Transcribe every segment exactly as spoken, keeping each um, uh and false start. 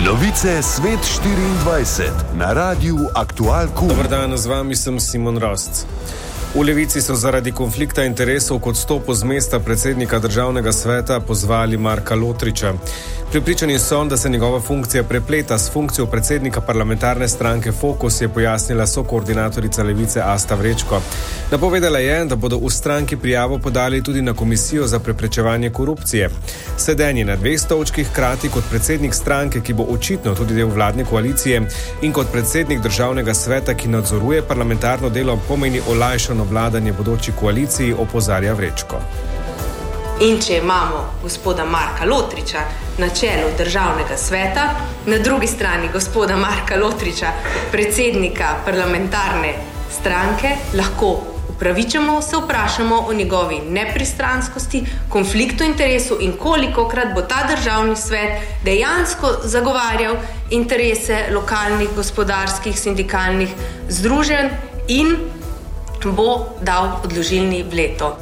Novice Svet štiriindvajset na Radiu Aktual Q. Dobar dan, z vami sem Simon Rosc. V Levici so zaradi konflikta interesov k odstopu z mesta predsednika državnega sveta pozvali Marka Lotriča. Prepričani so, da se njegova funkcija prepleta s funkcijo predsednika parlamentarne stranke Fokus, je pojasnila sokoordinatorica Levice Asta Vrečko. Napovedala je, da bodo v stranki prijavo podali tudi na Komisijo za preprečevanje korupcije. Sedenje na dveh stolčkih hkrati kot predsednik stranke, ki bo očitno tudi del vladne koalicije, in kot predsednik državnega sveta, ki nadzoruje parlamentarno delo, pomeni olajšano vladanje bodoči koaliciji, opozarja Vrečko. In če imamo gospoda Marka Lotriča na čelu državnega sveta, na drugi strani gospoda Marka Lotriča, predsednika parlamentarne stranke, lahko upravičeno se vprašamo o njegovi nepristranskosti, konfliktu interesov in kolikokrat bo ta državni svet dejansko zagovarjal interese lokalnih, gospodarskih, sindikalnih združenj in bo dal odložilni veto.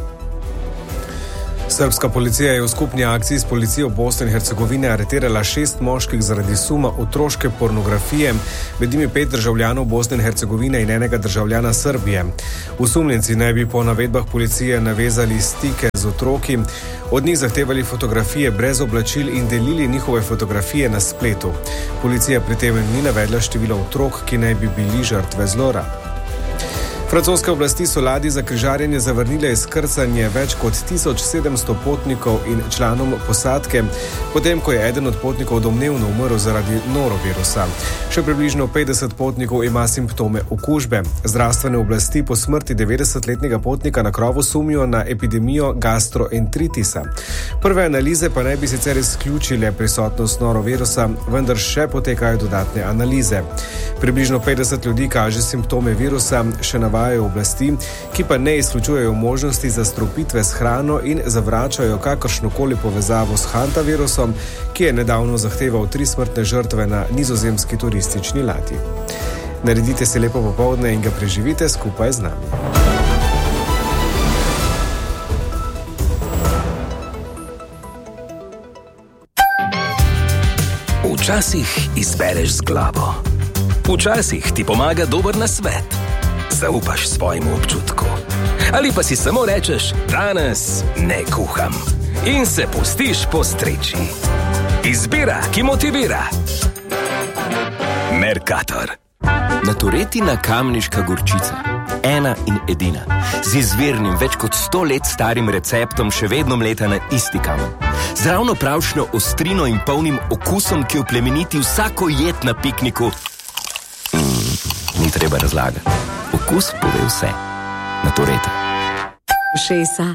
Srbska policija je v skupni akciji s policijo Bosne in Hercegovine aretirala šest moških zaradi suma otroške pornografije, med njimi pet državljanov Bosne in Hercegovine in enega državljana Srbije. Osumljenci naj bi po navedbah policije navezali stike z otroki, od njih zahtevali fotografije brez oblačil in delili njihove fotografije na spletu. Policija pri tem ni navedla števila otrok, ki naj bi bili žrtve zlorab. Francoske oblasti so ladji za križarjenje zavrnile izkrcanje več kot tisoč sedemsto potnikov in članom posadke, potem ko je eden od potnikov domnevno umrl zaradi norovirusa. Še približno petdeset potnikov ima simptome okužbe. Zdravstvene oblasti po smrti devetdesetletnega potnika na krovu sumijo na epidemijo gastroentritisa. Prve analize pa naj bi sicer izključile prisotnost norovirusa, vendar še potekajo dodatne analize. Približno petdeset ljudi kaže simptome virusa, še navajajo oblasti, ki pa ne izključujejo možnosti zastrupitve s hrano in zavračajo kakršnokoli povezavo s hantavirusom, ki je nedavno zahteval tri smrtne žrtve na nizozemski turistični ladji. Naredite si lepo popoldne in ga preživite skupaj z nami. Včasih izbereš z glavo. Včasih ti pomaga dober nasvet. Zaupaš svojemu občutku. Ali pa si samo rečeš, danes ne kuham. In se pustiš postreči. Izbira, ki motivira. Mercator. Naturetina kamniška gorčica. Ena in edina. Z izvirnim, več kot sto let starim receptom še vedno mleta na isti kamen. Z ravno pravšnjo ostrino in polnim okusom, ki oplemeniti vsako jed na pikniku. Mm, ni treba razlagati. Okus pove vse. Natureta. Ušesa.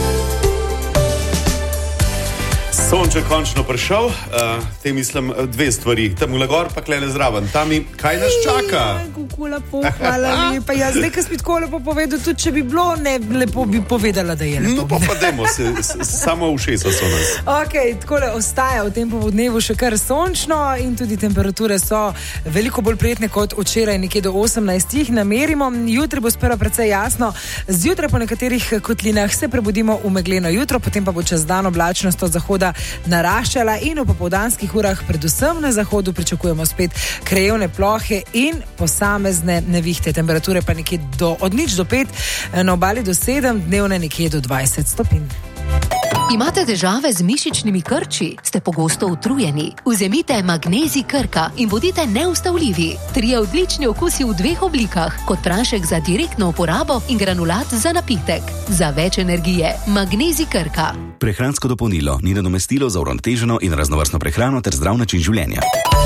Sonček končno prišel, uh, te mislim dve stvari. Tam v gor pa klele zraven. Tami, kaj nas čaka? Kako lepo, hvala lepa. Ja, zdaj, ko si tako lepo povedal, tudi če bi bilo, ne lepo bi povedala, da je lepo. No pa pa dajmo se, samo ušesa so nas. Ok, takole ostaja v tem popoldnevu še kar sončno in tudi temperature so veliko bolj prijetne kot včeraj, nekje do osemnajst namerimo. Jutri bo sprva precej jasno. Zjutraj po nekaterih kotlinah se prebudimo v megleno jutro, potem pa bo čez dan oblačnost od zahoda naraščala in v popoldanskih urah predvsem na zahodu pričakujemo spet krajevne plohe in posamezne nevihte. Temperature pa nekje do, od nič do pet, na obali do sedem, dnevne nekje do dvajset stopinj. Imate težave z mišičnimi krči? Ste pogosto utrujeni? Vzemite Magnezij Krka in bodite neustavljivi. Trije odlični okusi v dveh oblikah, kot prašek za direktno uporabo in granulat za napitek. Za več energije, Magnezij Krka. Prehransko dopolnilo ni nadomestilo za uravnoteženo in raznovrstno prehrano ter zdrav način življenja.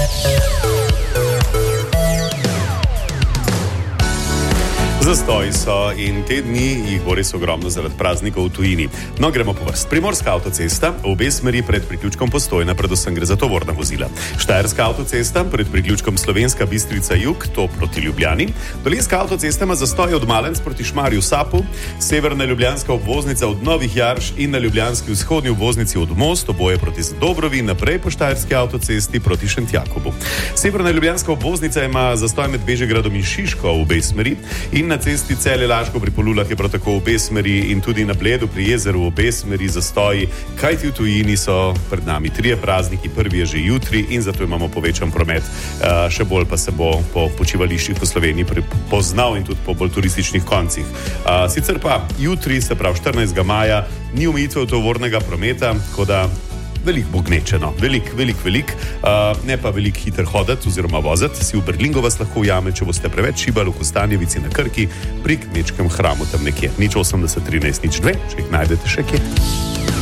Zastoji so in te dni jih bo res ogromno zaradi praznikov v tujini. No, gremo po vrst. Primorska avtocesta, v obe smeri pred priključkom Postojna, predvsem gre za tovorna vozila. Štajerska avtocesta, pred priključkom Slovenska Bistrica jug, to proti Ljubljani. Dolenjska avtocesta ima zastoje od Malenc proti Šmarju Sapu, severna ljubljanska obvoznica od Novih Jarš in na ljubljanski vzhodni obvoznici od Most, oboje proti Zadobrovi, naprej po štajerski avtocesti proti Šentjakobu. Severna ljubljanska obvoznica ima zastoj med Bežigradom in Šiško v obe smeri in na na cesti Celje-Laško pri Polulah je prav tako v obe smeri in tudi na Bledu pri jezeru v obe smeri zastoji, kajti v tujini so pred nami trije prazniki, prvi je že jutri in zato imamo povečan promet. Uh, še bolj pa se bo po počivališčih v Sloveniji poznal in tudi po bolj turističnih koncih. Uh, sicer pa jutri, se pravi štirinajstega maja, ni omejitve tovornega prometa, tako da veliko bo gnečeno, velik, velik, velik, uh, ne pa velik hiter hodati oziroma voziti. Si v Berlingu vas lahko ujame, če boste preveč šibali v Kostanjevici na Krki pri Kmečkem hramu tam nekje. Nič osemdeset trinajst nič dve, če jih najdete še kje.